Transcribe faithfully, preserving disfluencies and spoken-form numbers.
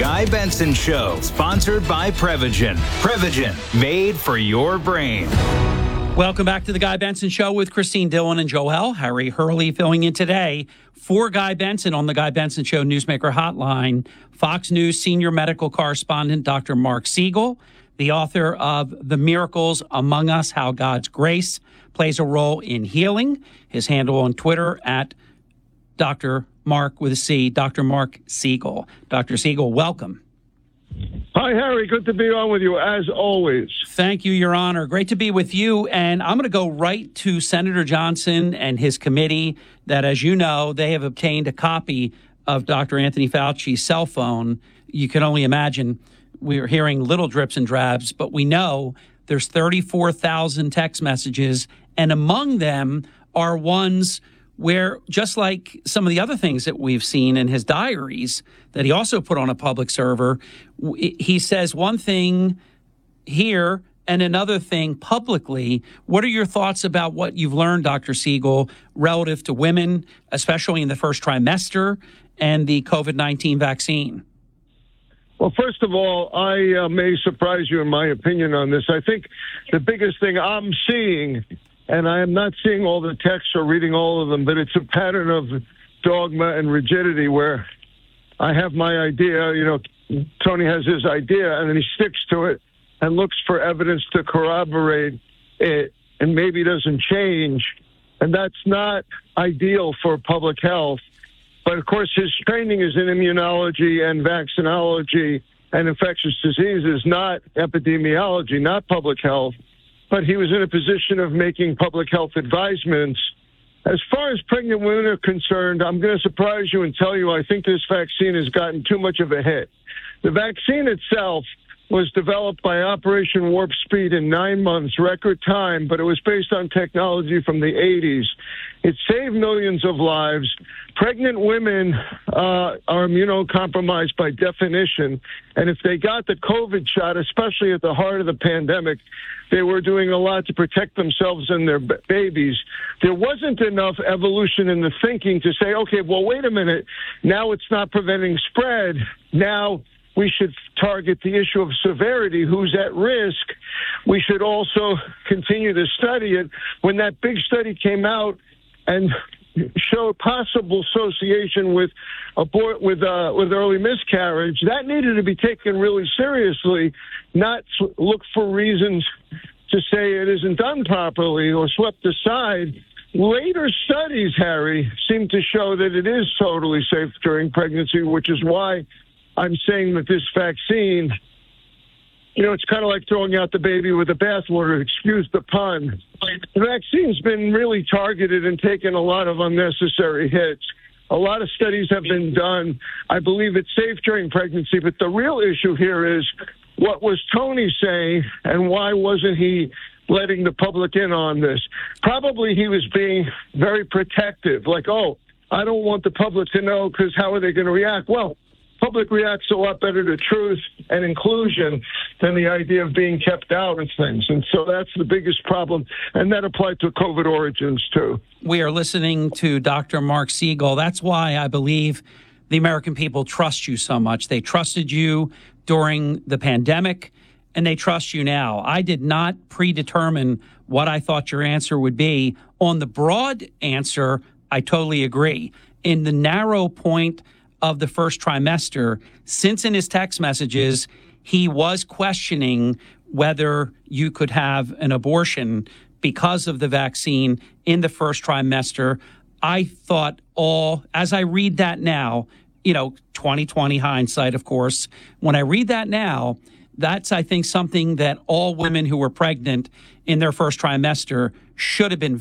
Guy Benson Show, sponsored by Prevagen. Prevagen, made for your brain. Welcome back to the Guy Benson Show with Christine Dillon and Joel. Harry Hurley filling in today for Guy Benson on the Guy Benson Show Newsmaker Hotline. Fox News senior medical correspondent Doctor Mark Siegel, the author of The Miracles Among Us, How God's Grace Plays a Role in Healing. His handle on Twitter at Doctor Mark with a C, Doctor Mark Siegel. Doctor Siegel, welcome. Hi, Harry. Good to be on with you, as always. Thank you, Your Honor. Great to be with you. And I'm going to go right to Senator Johnson and his committee that, as you know, they have obtained a copy of Doctor Anthony Fauci's cell phone. You can only imagine we're hearing little drips and drabs, but we know there's thirty-four thousand text messages, and among them are ones where, just like some of the other things that we've seen in his diaries that he also put on a public server, he says one thing here and another thing publicly. What are your thoughts about what you've learned, Doctor Siegel, relative to women, especially in the first trimester, and the COVID nineteen vaccine? Well, first of all, I uh, may surprise you in my opinion on this. I think the biggest thing I'm seeing, and I am not seeing all the texts or reading all of them, but it's a pattern of dogma and rigidity where I have my idea, you know, Tony has his idea, and then he sticks to it and looks for evidence to corroborate it, and maybe doesn't change. And that's not ideal for public health. But, of course, his training is in immunology and vaccinology and infectious diseases, not epidemiology, not public health. But he was in a position of making public health advisements. As far as pregnant women are concerned, I'm going to surprise you and tell you I think this vaccine has gotten too much of a hit. The vaccine itself was developed by Operation Warp Speed in nine months, record time, but it was based on technology from the eighties. It saved millions of lives. Pregnant women uh, are immunocompromised by definition, and if they got the COVID shot, especially at the heart of the pandemic, they were doing a lot to protect themselves and their b- babies. There wasn't enough evolution in the thinking to say, okay, well, wait a minute, now it's not preventing spread. Now we should target the issue of severity, who's at risk. We should also continue to study it. When that big study came out and showed possible association with abort with uh, with early miscarriage, that needed to be taken really seriously, not look for reasons to say it isn't done properly or swept aside. Later studies, Harry, seem to show that it is totally safe during pregnancy, which is why I'm saying that this vaccine, you know, it's kind of like throwing out the baby with the bathwater, excuse the pun. The vaccine's been really targeted and taken a lot of unnecessary hits. A lot of studies have been done. I believe it's safe during pregnancy, but the real issue here is what was Tony saying and why wasn't he letting the public in on this? Probably he was being very protective, like, oh, I don't want the public to know because how are they going to react? Well, public reacts a lot better to truth and inclusion than the idea of being kept out of things. And so that's the biggest problem. And that applied to COVID origins, too. We are listening to Doctor Mark Siegel. That's why I believe the American people trust you so much. They trusted you during the pandemic, and they trust you now. I did not predetermine what I thought your answer would be. On the broad answer, I totally agree. In the narrow point of the first trimester, since in his text messages, he was questioning whether you could have an abortion because of the vaccine in the first trimester. I thought all, as I read that now, you know, twenty twenty hindsight, of course, when I read that now, that's, I think, something that all women who were pregnant in their first trimester should have been